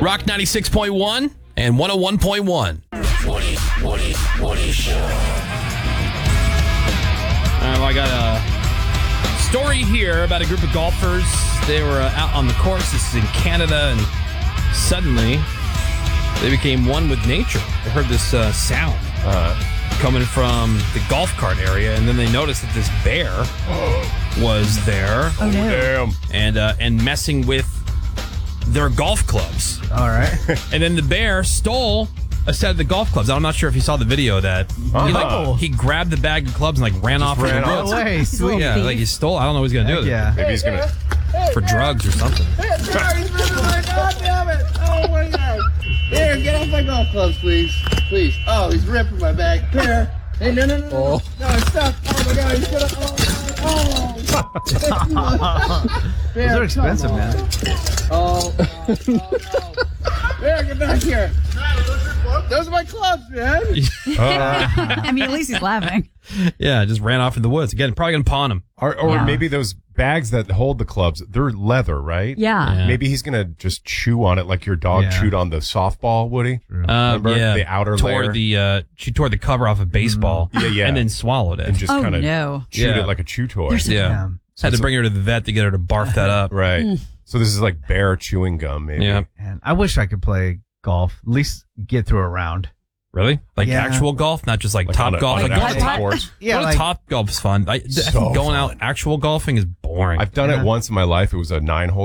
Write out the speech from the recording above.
Rock 96.1 and 101.1. Woody Show. I got a story here about a group of golfers. They were out on the course. This is in Canada, and suddenly they became one with nature. They heard this sound coming from the golf cart area, and then they noticed that this bear was there. Oh, no. Damn. And messing with their golf clubs. All right. And then the bear stole a set of the golf clubs. I'm not sure if you saw the video of that. He grabbed the bag of clubs and ran off. ran the off. woods. No way. Sweet. Yeah, like he stole. I don't know what he's gonna do with it. Yeah. Maybe he's gonna. For drugs or something. God damn it! Oh my God! Here, get off my golf clubs, please. Please. Oh, he's ripping my bag. Here. Hey, no. No, it's stuck. Oh my God, he's gonna. Those are expensive, man. Oh, no. Here, get back here. Those are my clubs, man. I mean, at least he's laughing. Yeah, just ran off in the woods. Again, probably gonna pawn him. Or Yeah. maybe those bags that hold the clubs, they're leather, right? Yeah. Maybe he's going to just chew on it like your dog Yeah. chewed on the softball, Woody. Remember? Yeah, The outer tore layer? she tore the cover off a baseball. Yeah. And then swallowed it. And just Oh, kind of no. chewed Yeah. it like a chew toy. Yeah. Had to bring her to the vet to get her to barf that up. Right. So this is like bear chewing gum, maybe. Yeah. And I wish I could play golf. At least get through a round. Really? Like Yeah. actual golf, not just like Like top on golf. an Like, actual what? course. Yeah, go to like top golf's fun. I So think going fun. out actual golfing is boring. I've done it once in my life. It was a 9-hole